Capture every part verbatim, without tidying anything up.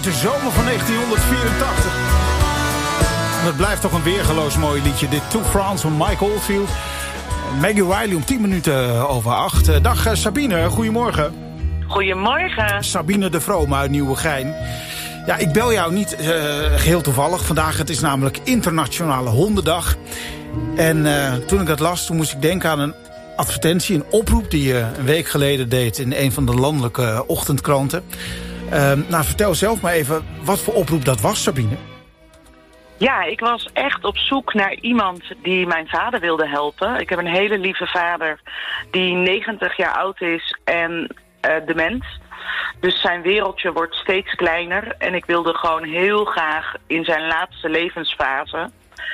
uit de zomer van negentienhonderdvierentachtig. Het blijft toch een weergeloos mooi liedje. Dit To France van Mike Oldfield. Maggie Riley om tien minuten over acht. Dag Sabine, goedemorgen. Goedemorgen. Sabine de Vroom uit Nieuwegein. Ja, ik bel jou niet uh, geheel toevallig. Vandaag, het is namelijk Internationale Hondendag. En uh, toen ik dat las, toen moest ik denken aan een advertentie, een oproep die je een week geleden deed in een van de landelijke ochtendkranten. Uh, nou, vertel zelf maar even wat voor oproep dat was, Sabine. Ja, ik was echt op zoek naar iemand die mijn vader wilde helpen. Ik heb een hele lieve vader die negentig jaar oud is en uh, dement. Dus zijn wereldje wordt steeds kleiner. En ik wilde gewoon heel graag in zijn laatste levensfase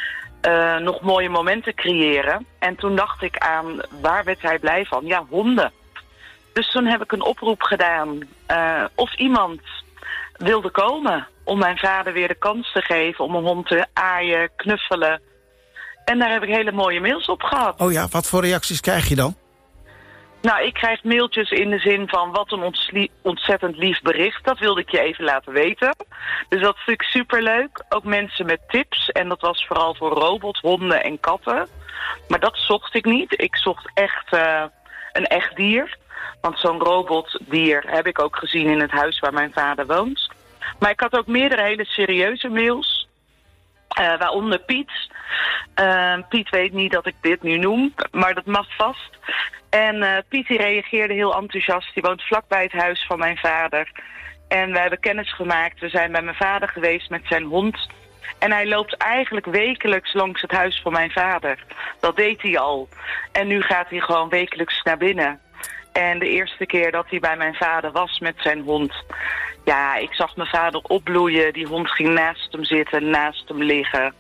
uh, nog mooie momenten creëren. En toen dacht ik aan, waar werd hij blij van? Ja, honden. Dus toen heb ik een oproep gedaan uh, of iemand wilde komen om mijn vader weer de kans te geven om een hond te aaien, knuffelen. En daar heb ik hele mooie mails op gehad. Oh ja, wat voor reacties krijg je dan? Nou, ik krijg mailtjes in de zin van wat een ontsli- ontzettend lief bericht. Dat wilde ik je even laten weten. Dus dat vind ik superleuk. Ook mensen met tips. En dat was vooral voor robots, honden en katten. Maar dat zocht ik niet. Ik zocht echt uh, een echt dier. Want zo'n robotdier heb ik ook gezien in het huis waar mijn vader woont. Maar ik had ook meerdere hele serieuze mails. Uh, waaronder Piet. Uh, Piet weet niet dat ik dit nu noem, maar dat mag vast. En uh, Piet die reageerde heel enthousiast. Die woont vlakbij het huis van mijn vader. En we hebben kennis gemaakt. We zijn bij mijn vader geweest met zijn hond. En hij loopt eigenlijk wekelijks langs het huis van mijn vader. Dat deed hij al. En nu gaat hij gewoon wekelijks naar binnen. En de eerste keer dat hij bij mijn vader was met zijn hond, ja, ik zag mijn vader opbloeien. Die hond ging naast hem zitten, naast hem liggen.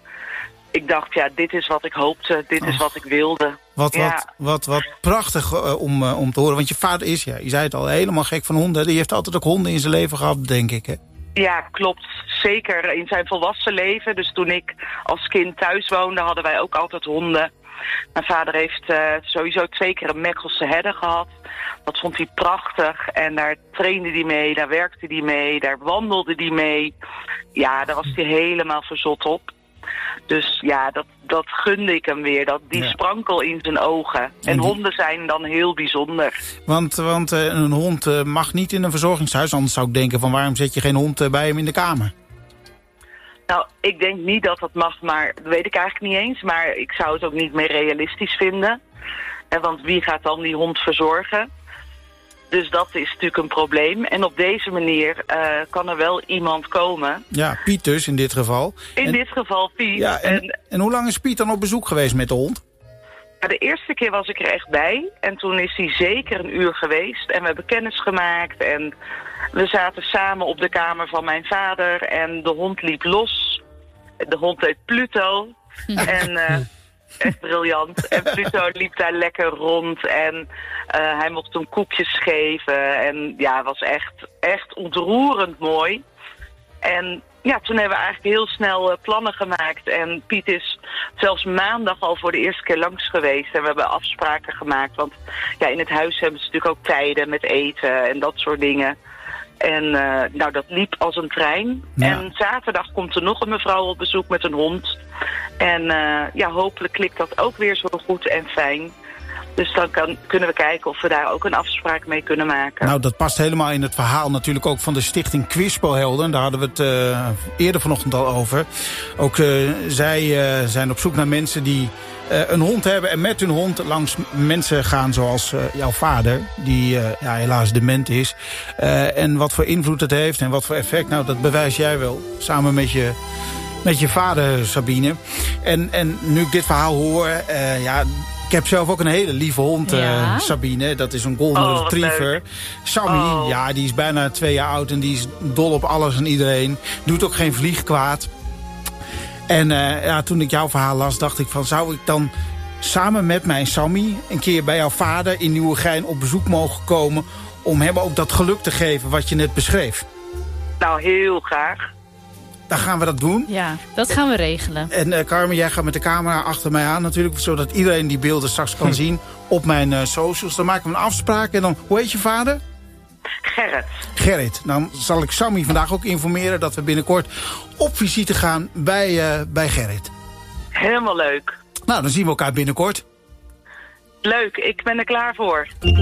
Ik dacht, ja, dit is wat ik hoopte. Dit is Och, wat ik wilde. Wat, ja. wat, wat, wat prachtig uh, om, uh, om te horen. Want je vader is, ja, je zei het al, helemaal gek van honden. Die heeft altijd ook honden in zijn leven gehad, denk ik, hè? Ja, klopt. Zeker in zijn volwassen leven. Dus toen ik als kind thuis woonde, hadden wij ook altijd honden. Mijn vader heeft uh, sowieso twee keer een Mechelse herder gehad. Dat vond hij prachtig. En daar trainde hij mee, daar werkte hij mee, daar wandelde hij mee. Ja, daar was hij helemaal verzot op. Dus ja, dat, dat gunde ik hem weer. Dat, die ja. sprankel in zijn ogen. En, en die... honden zijn dan heel bijzonder. Want, want uh, een hond uh, mag niet in een verzorgingshuis. Anders zou ik denken van waarom zet je geen hond uh, bij hem in de kamer? Nou, ik denk niet dat dat mag, maar dat weet ik eigenlijk niet eens. Maar ik zou het ook niet meer realistisch vinden. En want wie gaat dan die hond verzorgen? Dus dat is natuurlijk een probleem. En op deze manier uh, kan er wel iemand komen. Ja, Piet dus in dit geval. In en, dit geval Piet. Ja, en, en, en hoe lang is Piet dan op bezoek geweest met de hond? De eerste keer was ik er echt bij. En toen is hij zeker een uur geweest. En we hebben kennis gemaakt. En we zaten samen op de kamer van mijn vader. En de hond liep los. De hond heet Pluto. En uh, echt briljant. En Pluto liep daar lekker rond. En uh, hij mocht hem koekjes geven. En ja, het was echt, echt ontroerend mooi. En ja, toen hebben we eigenlijk heel snel uh, plannen gemaakt. En Piet is zelfs maandag al voor de eerste keer langs geweest. En we hebben afspraken gemaakt. Want ja, in het huis hebben ze natuurlijk ook tijden met eten en dat soort dingen. En uh, nou, dat liep als een trein. Ja. En zaterdag komt er nog een mevrouw op bezoek met een hond. En uh, ja, hopelijk klikt dat ook weer zo goed en fijn. Dus dan kan, kunnen we kijken of we daar ook een afspraak mee kunnen maken. Nou, dat past helemaal in het verhaal natuurlijk ook van de stichting Kwispelhelden. Daar hadden we het uh, eerder vanochtend al over. Ook uh, zij uh, zijn op zoek naar mensen die uh, een hond hebben en met hun hond langs mensen gaan zoals uh, jouw vader, die uh, ja, helaas dement is. Uh, en wat voor invloed het heeft en wat voor effect, nou, dat bewijs jij wel samen met je, met je vader, Sabine. En, en nu ik dit verhaal hoor, uh, ja... Ik heb zelf ook een hele lieve hond, ja. uh, Sabine. Dat is een golden oh, retriever. Leuk. Sammy, oh. ja, die is bijna twee jaar oud en die is dol op alles en iedereen. Doet ook geen vlieg kwaad. En uh, ja, toen ik jouw verhaal las, dacht ik van, zou ik dan samen met mijn Sammy een keer bij jouw vader in Nieuwegein op bezoek mogen komen om hem ook dat geluk te geven wat je net beschreef? Nou, heel graag. Dan gaan we dat doen. Ja, dat gaan we regelen. En uh, Carmen, jij gaat met de camera achter mij aan natuurlijk, zodat iedereen die beelden straks kan zien op mijn uh, socials. Dan maken we een afspraak en dan, hoe heet je vader? Gerrit. Gerrit. Dan zal ik Sammy vandaag ook informeren dat we binnenkort op visite gaan bij, uh, bij Gerrit. Helemaal leuk. Nou, dan zien we elkaar binnenkort. Leuk, ik ben er klaar voor.